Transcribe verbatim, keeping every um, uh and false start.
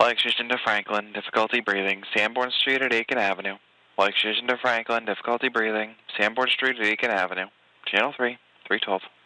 extension to Franklin, difficulty breathing, Sanborn Street at Aiken Avenue. Flight extension to Franklin, difficulty breathing, Sanborn Street at Aiken Avenue. Channel three, three twelve.